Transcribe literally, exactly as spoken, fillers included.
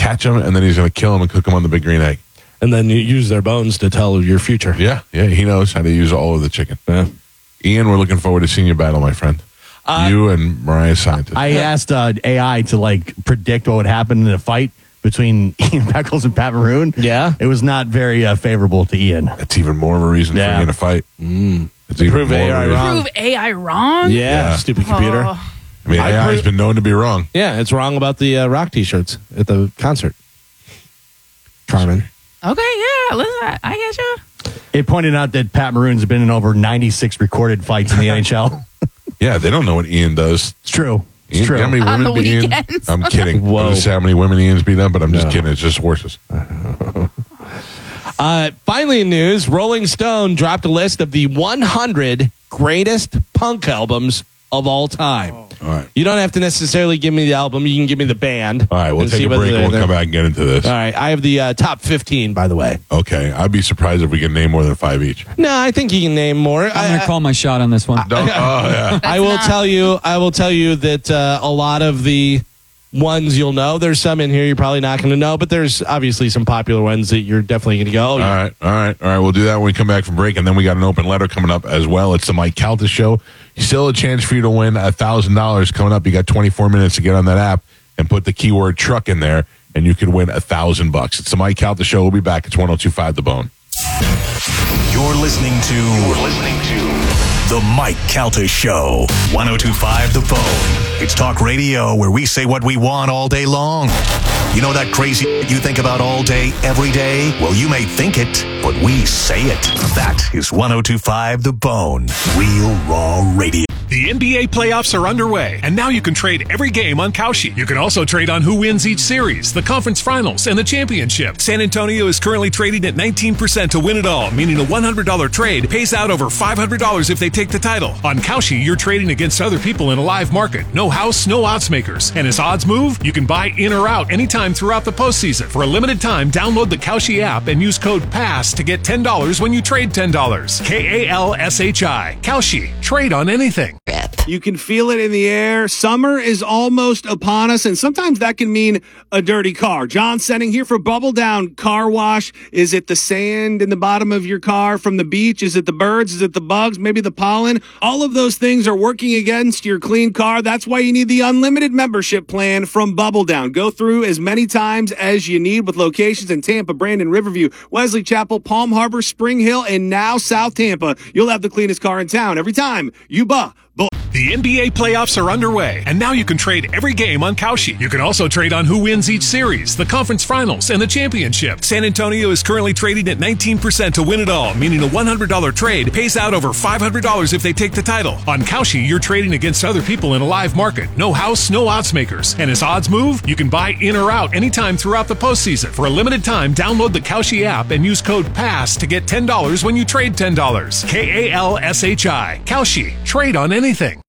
catch them, and then he's going to kill them and cook them on the big green egg. And then you use their bones to tell your future. Yeah, yeah, he knows how to use all of the chicken. Yeah. Ian, we're looking forward to seeing your battle, my friend. Uh, you and Mariah's scientist. I asked uh, A I to like predict what would happen in a fight between Ian Beckles and Pat Maroon. Yeah. It was not very uh, favorable to Ian. That's even more of a reason Yeah. for Ian to fight. Mm. It's even Prove more A I of a reason. wrong. Prove A I wrong? Yeah, Yeah. stupid computer. Oh. I mean, I A I has pro- been known to be wrong. Yeah, it's wrong about the uh, rock T-shirts at the concert. Carmen. Okay, yeah, listen, I, I get you. It pointed out that Pat Maroon's been in over ninety-six recorded fights in the N H L. Yeah, they don't know what Ian does. It's true. It's Ian, true. how many On women the beat Ian? weekends. I'm kidding. Whoa. I was gonna say how many women Ian's beat up, but I'm just No. kidding. It's just horses. Uh, finally in news, Rolling Stone dropped a list of the one hundred greatest punk albums of all time. All right. You don't have to necessarily give me the album. You can give me the band. All right, we'll and take see a whether break and they're we'll there. come back and get into this. All right, I have the uh, top fifteen, by the way. Okay, I'd be surprised if we can name more than five each. No, I think you can name more. I'm I, going to call my shot on this one. Don't, oh, yeah. I will not- tell you. I will tell you that uh, a lot of the ones you'll know. There's some in here you're probably not going to know, but there's obviously some popular ones that you're definitely going to go. Oh, All yeah. right, all right, all right. We'll do that when we come back from break, and then we got an open letter coming up as well. It's the Mike Calta Show. Still a chance for you to win a thousand dollars coming up. You got twenty-four minutes to get on that app and put the keyword truck in there, and you could win a thousand bucks. It's the Mike Calta Show. We'll be back. It's one oh two point five The Bone. You're listening to. You're listening to the Mike Calta Show. one oh two point five The Bone. It's talk radio where we say what we want all day long. You know that crazy you think about all day, every day? Well, you may think it, but we say it. That is one oh two point five The Bone. Real raw radio. The N B A playoffs are underway, and now you can trade every game on Kalshi. You can also trade on who wins each series, the conference finals, and the championship. San Antonio is currently trading at nineteen percent to win it all, meaning a one hundred dollars trade pays out over five hundred dollars if they take the title. On Kalshi, you're trading against other people in a live market. No house, no odds makers. And as odds move, you can buy in or out anytime throughout the postseason. For a limited time, download the Kalshi app and use code PASS to get ten dollars when you trade ten dollars. K A L S H I. Kalshi. Trade on anything. You can feel it in the air. Summer is almost upon us, and sometimes that can mean a dirty car. John Senning here for Bubble Down Car Wash. Is it the sand in the bottom of your car from the beach? Is it the birds? Is it the bugs? Maybe the pollen? All of those things are working against your clean car. That's why you need the unlimited membership plan from Bubble Down. Go through as many times as you need with locations in Tampa, Brandon, Riverview, Wesley Chapel, Palm Harbor, Spring Hill, and now South Tampa. You'll have the cleanest car in town every time you buy. The N B A playoffs are underway, and now you can trade every game on Kalshi. You can also trade on who wins each series, the conference finals, and the championship. San Antonio is currently trading at nineteen percent to win it all, meaning a one hundred dollars trade pays out over five hundred dollars if they take the title. On Kalshi, you're trading against other people in a live market. No house, no odds makers. And as odds move, you can buy in or out anytime throughout the postseason. For a limited time, download the Kalshi app and use code PASS to get ten dollars when you trade ten dollars. K A L S H I. Kalshi. Trade on anything.